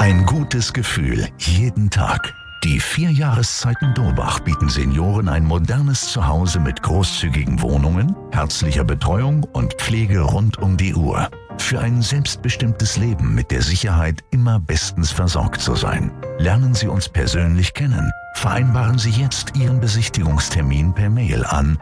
Ein gutes Gefühl jeden Tag. Die 4 Jahreszeiten Durbach bieten Senioren ein modernes Zuhause mit großzügigen Wohnungen, herzlicher Betreuung und Pflege rund um die Uhr. Für ein selbstbestimmtes Leben mit der Sicherheit, immer bestens versorgt zu sein. Lernen Sie uns persönlich kennen. Vereinbaren Sie jetzt Ihren Besichtigungstermin per Mail an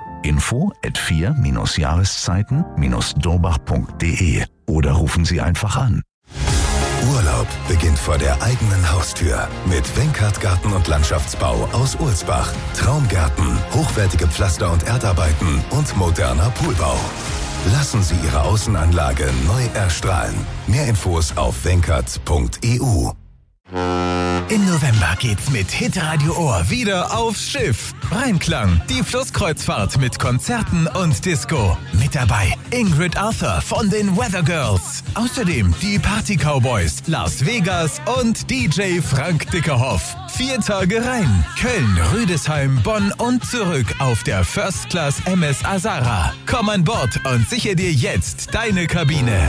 info@4-Jahreszeiten-durbach.de oder rufen Sie einfach an. Urlaub beginnt vor der eigenen Haustür mit Wenkert Garten und Landschaftsbau aus Ulsbach. Traumgärten, hochwertige Pflaster- und Erdarbeiten und moderner Poolbau. Lassen Sie Ihre Außenanlage neu erstrahlen. Mehr Infos auf wenkert.eu. Im November geht's mit Hitradio Ohr wieder aufs Schiff. Rheinklang, die Flusskreuzfahrt mit Konzerten und Disco. Mit dabei Ingrid Arthur von den Weather Girls. Außerdem die Party Cowboys, Las Vegas und DJ Frank Dickerhoff. 4 Tage rein. Köln, Rüdesheim, Bonn und zurück auf der First Class MS Azara. Komm an Bord und sichere dir jetzt deine Kabine.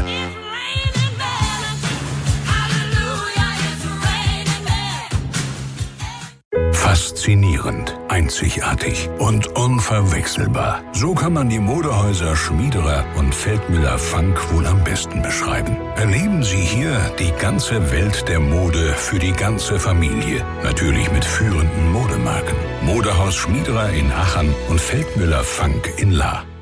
Faszinierend, einzigartig und unverwechselbar. So kann man die Modehäuser Schmiederer und Feldmüller Funk wohl am besten beschreiben. Erleben Sie hier die ganze Welt der Mode für die ganze Familie. Natürlich mit führenden Modemarken. Modehaus Schmiederer in Aachen und Feldmüller Funk in Lahr.